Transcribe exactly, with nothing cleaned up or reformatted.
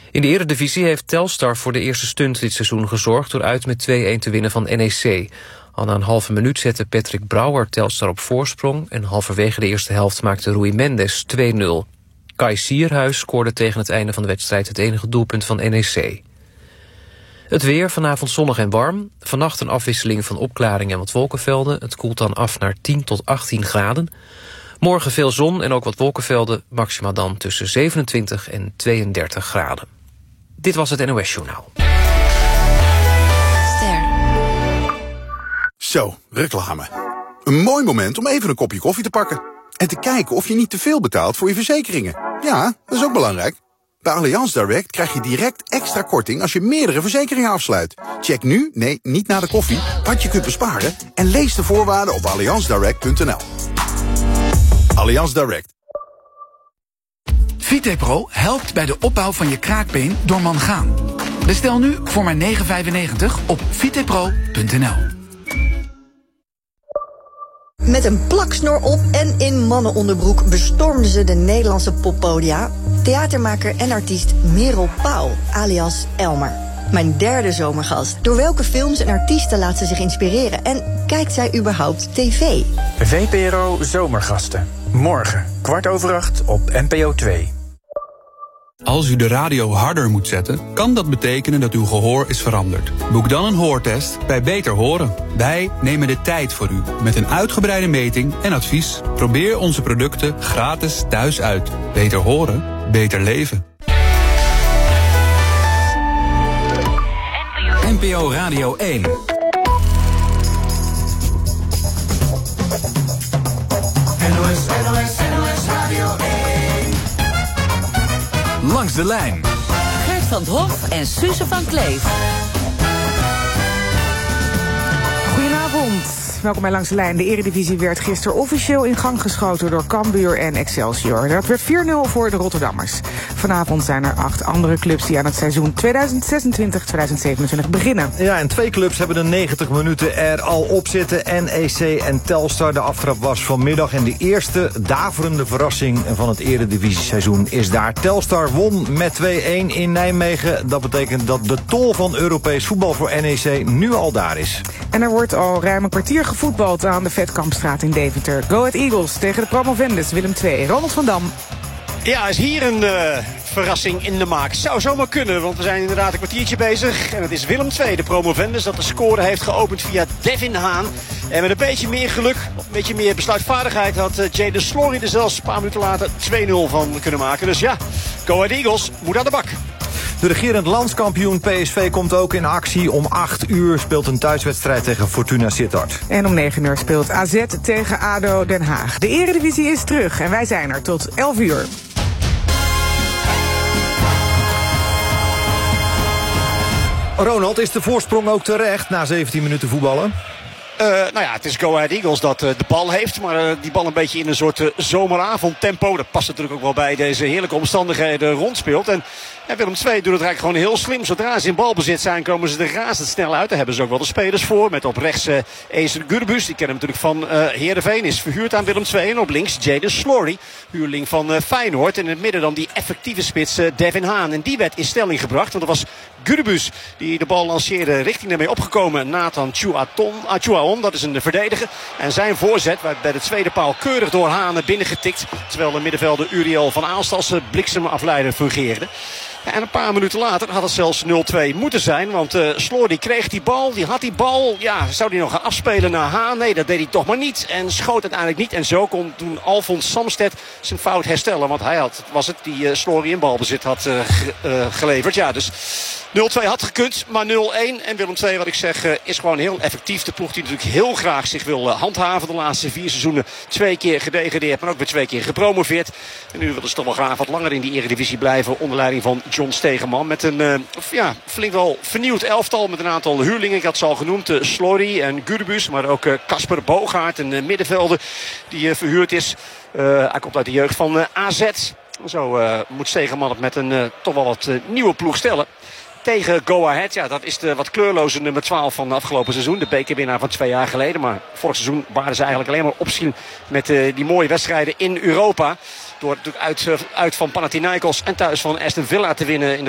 In de Eredivisie heeft Telstar voor de eerste stunt dit seizoen gezorgd door uit met twee-een te winnen van N E C. Al na een halve minuut zette Patrick Brouwer Telstar op voorsprong en halverwege de eerste helft maakte Rui Mendes twee nul. Kai Sierhuis scoorde tegen het einde van de wedstrijd het enige doelpunt van N E C. Het weer, vanavond zonnig en warm. Vannacht een afwisseling van opklaringen en wat wolkenvelden. Het koelt dan af naar tien tot achttien graden. Morgen veel zon en ook wat wolkenvelden. Maxima dan tussen zevenentwintig en tweeëndertig graden. Dit was het N O S-journaal. Ster. Zo, reclame. Een mooi moment om even een kopje koffie te pakken. En te kijken of je niet te veel betaalt voor je verzekeringen. Ja, dat is ook belangrijk. Bij Allianz Direct krijg je direct extra korting als je meerdere verzekeringen afsluit. Check nu, nee, niet na de koffie, wat je kunt besparen en lees de voorwaarden op allianz direct punt n l. Allianz Direct. Vitepro helpt bij de opbouw van je kraakbeen door mangaan. Bestel nu voor maar negen vijfennegentig op vitepro punt n l. Met een plaksnor op en in mannenonderbroek bestormden ze de Nederlandse poppodia. Theatermaker en artiest Merel Pauw, alias Elmer. Mijn derde zomergast. Door welke films en artiesten laat ze zich inspireren? En kijkt zij überhaupt tv? V P R O Zomergasten. Morgen, kwart over acht op N P O twee. Als u de radio harder moet zetten, kan dat betekenen dat uw gehoor is veranderd. Boek dan een hoortest bij Beter Horen. Wij nemen de tijd voor u met een uitgebreide meting en advies. Probeer onze producten gratis thuis uit. Beter horen, beter leven. N P O Radio één. N O S, N O S, N O S Radio één. Langs de lijn. Gert van 't Hof en Suze van Kleef. Goedenavond. Welkom bij Langs de Lijn. De Eredivisie werd gisteren officieel in gang geschoten door Cambuur en Excelsior. Dat werd vier nul voor de Rotterdammers. Vanavond zijn er acht andere clubs die aan het seizoen tweeduizend zesentwintig tweeduizend zevenentwintig beginnen. Ja, en twee clubs hebben de negentig minuten er al op zitten. N E C en Telstar. De aftrap was vanmiddag. En de eerste daverende verrassing van het Eredivisie-seizoen is daar. Telstar won met twee-een in Nijmegen. Dat betekent dat de tol van Europees voetbal voor N E C nu al daar is. En er wordt al ruim een kwartier gevoetbald aan de Vetkampstraat in Deventer. Go Ahead Eagles tegen de promovendus Willem twee. Ronald van Dam. Ja, is hier een uh, verrassing in de maak. Zou zomaar kunnen, want we zijn inderdaad een kwartiertje bezig. En het is Willem twee, de promovendus, dat de score heeft geopend via Devin Haan. En met een beetje meer geluk, of een beetje meer besluitvaardigheid... had uh, Jayden Slory er zelfs een paar minuten later twee nul van kunnen maken. Dus ja, Go Ahead Eagles moet aan de bak. De regerend landskampioen P S V komt ook in actie. Om acht uur speelt een thuiswedstrijd tegen Fortuna Sittard. En om negen uur speelt A Z tegen A D O Den Haag. De Eredivisie is terug en wij zijn er tot elf uur. Ronald, is de voorsprong ook terecht na zeventien minuten voetballen? Uh, nou ja, het is Go Ahead Eagles dat uh, de bal heeft. Maar uh, die bal een beetje in een soort uh, zomeravondtempo. Dat past natuurlijk ook wel bij deze heerlijke omstandigheden rondspeelt. En, en Willem twee doet het eigenlijk gewoon heel slim. Zodra ze in balbezit zijn, komen ze er razendsnel uit. Daar hebben ze ook wel de spelers voor. Met op rechts uh, Ezer Gurbus. Die kennen hem natuurlijk van uh, Heerenveen. Is verhuurd aan Willem twee. En op links Jayden Slory. Huurling van uh, Feyenoord. En in het midden dan die effectieve spits uh, Devin Haan. En die werd in stelling gebracht. Want er was Gurbus die de bal lanceerde. Richting daarmee opgekomen Nathan Chouaon. Dat is een verdediger. En zijn voorzet werd bij de tweede paal keurig door Haan binnengetikt. Terwijl de middenvelder Uriel van Aalst als bliksemafleider fungeerde. En een paar minuten later had het zelfs nul twee moeten zijn. Want uh, Slory kreeg die bal. Die had die bal. Ja, zou die nog gaan afspelen naar Haan? Nee, dat deed hij toch maar niet. En schoot uiteindelijk niet. En zo kon toen Alfons Samsted zijn fout herstellen. Want hij had, was het die uh, Slory in balbezit had uh, ge, uh, geleverd. Ja, dus nul twee had gekund, maar nul één. En Willem twee, wat ik zeg, uh, is gewoon heel effectief. De ploeg die natuurlijk heel graag zich wil uh, handhaven. De laatste vier seizoenen twee keer gedegradeerd, maar ook weer twee keer gepromoveerd. En nu willen ze toch wel graag wat langer in die Eredivisie blijven. Onder leiding van John Stegeman. Met een uh, ja, flink wel vernieuwd elftal. Met een aantal huurlingen. Ik had ze al genoemd. Uh, Slory en Gurbus. Maar ook Casper uh, Bogaert. Een uh, middenvelder die uh, verhuurd is. Uh, hij komt uit de jeugd van uh, A Z. Zo uh, moet Stegeman het met een uh, toch wel wat uh, nieuwe ploeg stellen. Tegen Go Ahead. Ja, dat is de wat kleurloze nummer twaalf van het afgelopen seizoen. De bekerwinnaar van twee jaar geleden. Maar vorig seizoen waren ze eigenlijk alleen maar opzien met uh, die mooie wedstrijden in Europa. Door natuurlijk uit, uh, uit van Panathinaikos en thuis van Aston Villa te winnen in de